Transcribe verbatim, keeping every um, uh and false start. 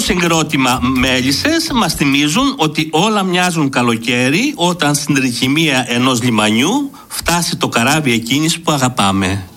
συγκρότημα μέλισσες μας θυμίζουν ότι όλα μοιάζουν καλοκαίρι όταν στην τρικυμία ενός λιμανιού φτάσει το καράβι εκείνης που αγαπάμε.